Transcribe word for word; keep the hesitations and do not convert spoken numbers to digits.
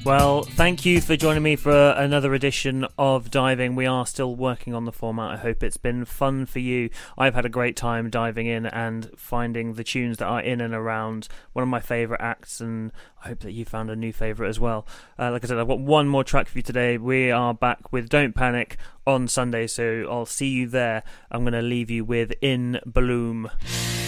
Well, thank you for joining me for another edition of Diving. We are still working on the format. I hope it's been fun for you. I've had a great time diving in and finding the tunes that are in and around one of my favourite acts, and I hope that you found a new favourite as well. Uh, like I said, I've got one more track for you today. We are back with Don't Panic on Sunday, so I'll see you there. I'm going to leave you with In Bloom.